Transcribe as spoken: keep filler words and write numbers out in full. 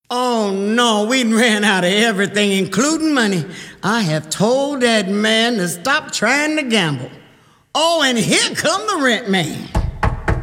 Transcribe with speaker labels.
Speaker 1: Oh no, we ran out of everything, including money. I have told that man to stop trying to gamble. Oh, and here come the rent man.